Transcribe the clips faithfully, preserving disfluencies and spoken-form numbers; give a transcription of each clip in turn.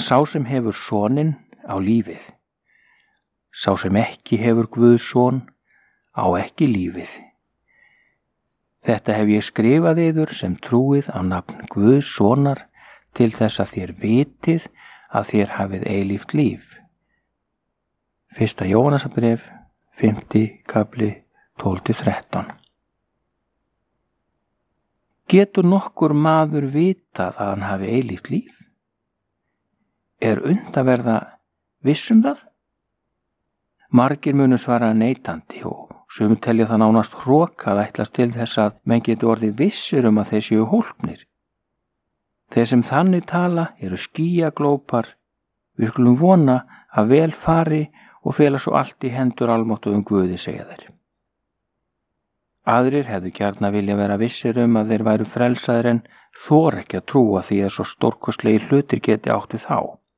Sá sem hefur soninn á lífið. Sá sem ekki hefur Guðs son á ekki lífið. Þetta hef ég skrifað yður sem trúið á nafn Guðs sonar til þess að þér vitið að þér hafið eilíft líf. Fyrsta Jóhannesarbréf, fimmti kafli, tólf til þrettán. Getur nokkur maður vitað að hann hafi eilíft líf? Er und að verða viss um það? Margir munu svara neitandi og sumir telja það nánast hroka að ætlast til þess að menn geti orðið vissir um að þeir séu hólpnir. Þeir sem þannig tala eru skýjaglópar. Við skulum vona að vel fari og fela svo allt í hendur almáttugum Guði, segja þeir. Aðrir hefðu gjarna vilja vera vissir um að þeir væru frelsaðir en þor ekki að trúa því að svo stórkostlegi hlutir geti átt við þá.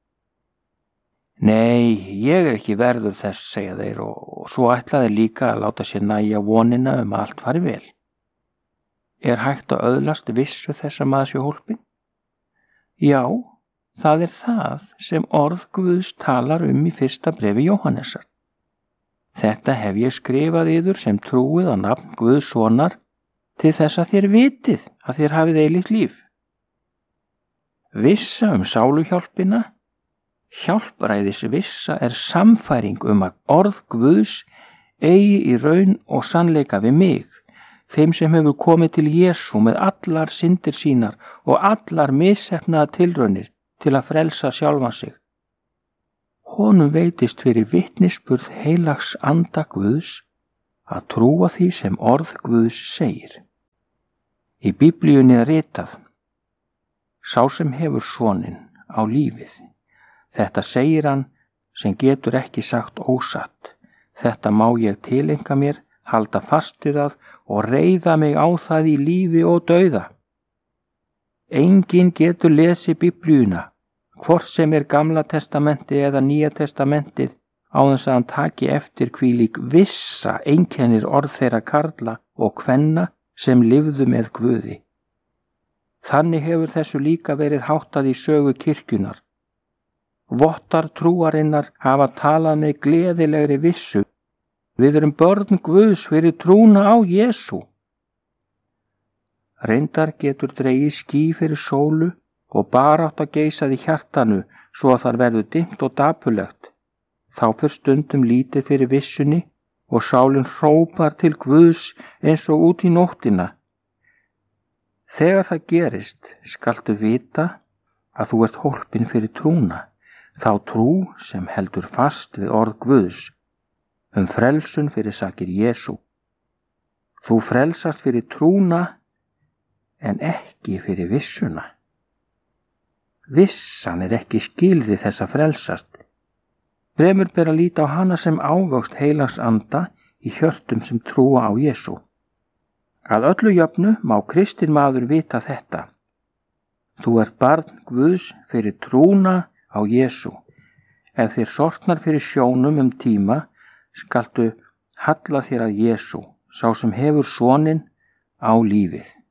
Nei, ég er ekki verður þess, segja þeir og, og svo ætla þeir líka að láta sér nægja vonina um að allt fari vel. Er hægt að öðlast vissu þess að maður sé hólpinn? Já, það er það sem orð Guðs talar um í fyrsta bréfi Jóhannesar. Þetta hef ég skrifað yður sem trúið á nafn Guðs sonar til þess að þér vitið að þér hafið eilíft líf. Vissa um sáluhjálpina. Hjálpræðis vissa er samfæring um að orð Guðs eigi í raun og sannleika við mig, þeim sem hefur komið til Jesú með allar syndir sínar og allar misheppnaðar tilraunir til að frelsa sjálfan sig. Honum veitist fyrir vitnisburð heilags anda Guðs að trúa því sem orð Guðs segir. Í Biblíunni er ritað: Sá sem hefur soninn á lífið. Þetta segir hann sem getur ekki sagt ósatt. Þetta má ég tileinka mér, halda fast við það og reiða mig á það í lífi og dauða. Enginn getur lesið Biblíuna, hvort sem er Gamla testamentið eða Nýja testamentið, á þess að hann taki eftir hvílík vissa einkennir orð þeirra karla og kvenna sem lifðu með Guði. Þannig hefur þessu líka verið háttað í sögu kirkjunar. Vottar trúarinnar hafa talað með gleðilegri vissu. Við erum börn Guðs fyrir trúna á Jesú. Reyndar getur dregið ský fyrir sólu og barátt að geisað í hjartanu svo að þar verður dimmt og dapurlegt. Þá fer stundum lítið fyrir vissunni og sálin hrópar til Guðs eins og út í nóttina. Þegar það gerist skaltu vita að þú ert hólpinn fyrir trúna. Þá trú sem heldur fast við orð Guðs um frelsun fyrir sakir Jesú. Þú frelsast fyrir trúna en ekki fyrir vissuna. Vissan er ekki skilði þess að frelsast. Fremur ber að líta á hana sem ávöxt heilags anda í hjörtum sem trúa á Jesú. Að öllu jöfnu má kristinn maður vita þetta. Þú ert barn Guðs fyrir trúna á Jesú. Ef þér sortnar fyrir sjónum um tíma, skaltu halla þér að Jesú, sá sem hefur soninn á lífið.